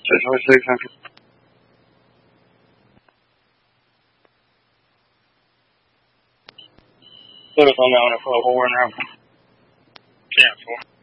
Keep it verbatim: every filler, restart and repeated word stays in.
six Central. Put us on that one at twelve four now. ten four.